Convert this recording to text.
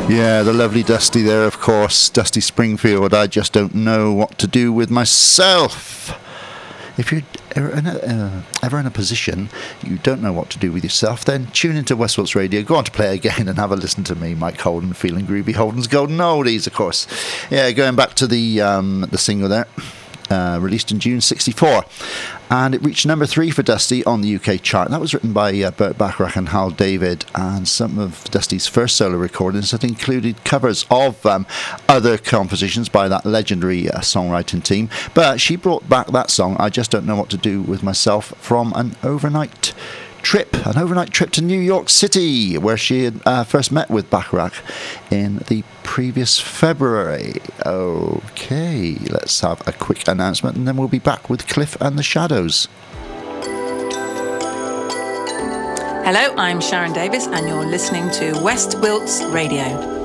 Yeah, the lovely Dusty there, of course. Dusty Springfield, I just don't know what to do with myself. If you're ever in a position you don't know what to do with yourself, then tune into Westwalks Radio, go on to Play Again and have a listen to me, Mike Holden, Feeling Groovy, Holden's Golden Oldies, of course. Yeah, going back to the single there. Released in June 1964, and it reached number 3 for Dusty on the UK chart. That was written by Burt Bacharach and Hal David, and some of Dusty's first solo recordings that included covers of other compositions by that legendary songwriting team. But she brought back that song, I Just Don't Know What to Do With Myself, from an overnight trip to New York City, where she had first met with Bacharach in the previous February. Okay, let's have a quick announcement and then we'll be back with Cliff and the Shadows. Hello, I'm Sharon Davis and you're listening to West Wilts Radio.